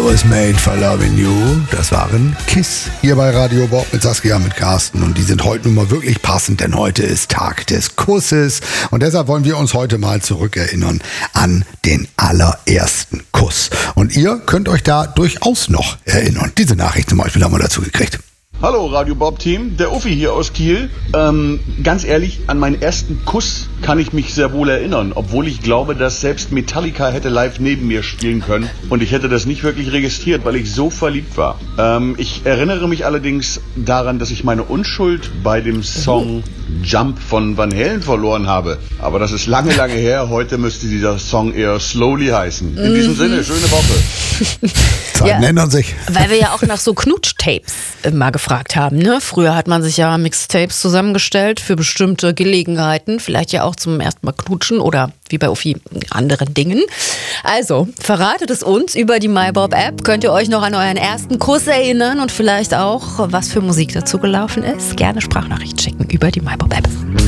was made for loving you. Das waren Kiss hier bei Radio Bob mit Saskia, mit Carsten. Und die sind heute nun mal wirklich passend, denn heute ist Tag des Kusses. Und deshalb wollen wir uns heute mal zurückerinnern an den allerersten Kuss. Und ihr könnt euch da durchaus noch erinnern. Diese Nachricht zum Beispiel haben wir dazu gekriegt. Hallo Radio Bob Team, der Uffi hier aus Kiel. Ganz ehrlich, an meinen ersten Kuss kann ich mich sehr wohl erinnern, obwohl ich glaube, dass selbst Metallica hätte live neben mir spielen können und ich hätte das nicht wirklich registriert, weil ich so verliebt war. Ich erinnere mich allerdings daran, dass ich meine Unschuld bei dem Song Jump von Van Halen verloren habe. Aber das ist lange, lange her. Heute müsste dieser Song eher Slowly heißen. In diesem Sinne, schöne Woche. Zeiten ändern sich. Weil wir ja auch nach so Knutsch-Tapes mal gefragt haben. Ne? Früher hat man sich ja Mixtapes zusammengestellt für bestimmte Gelegenheiten. Vielleicht ja auch zum ersten Mal knutschen oder wie bei Uffi anderen Dingen. Also, verratet es uns über die MyBob-App. Könnt ihr euch noch an euren ersten Kuss erinnern und vielleicht auch, was für Musik dazu gelaufen ist? Gerne Sprachnachricht schicken über die MyBob-App.